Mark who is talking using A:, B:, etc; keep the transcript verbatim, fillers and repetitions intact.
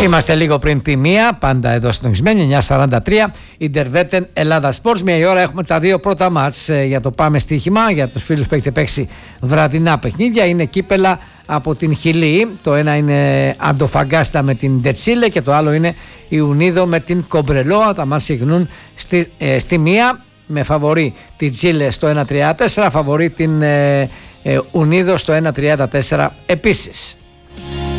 A: Είμαστε λίγο πριν τη μία, πάντα εδώ συντονισμένοι, εννιά σαράντα τρία, Ιντερβέτεν Ελλάδα Sports. Μία η ώρα έχουμε τα δύο πρώτα μάτς για το πάμε στοίχημα. Για τους φίλους που έχετε παίξει βραδινά παιχνίδια, είναι κύπελα από την Χιλή. Το ένα είναι Αντοφαγκάστα με την Ντετσίλε και το άλλο είναι Ιουνίδο με την Κομπρελόα. Τα μάτς συγκινούν στη, ε, στη μία με φαβορί την Τσίλε στο ένα τριάντα τέσσερα, φαβορί την ε, ε, Ουνίδο στο ένα τριάντα τέσσερα επίσης.